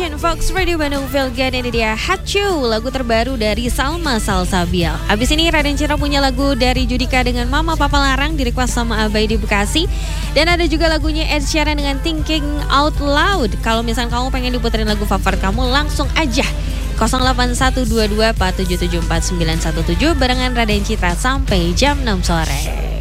Station Fox Radio Bandung Velgan. Ini dia Hachu, lagu terbaru dari Salma Salsabil. Abis ini Raden Citra punya lagu dari Judika dengan Mama Papa Larang, di request sama Abai di Bekasi. Dan ada juga lagunya Ed Sheeran dengan Thinking Out Loud. Kalau misalnya kamu pengen diputerin lagu favorit kamu, langsung aja 081224774917 barengan Raden Citra sampai jam 6 sore.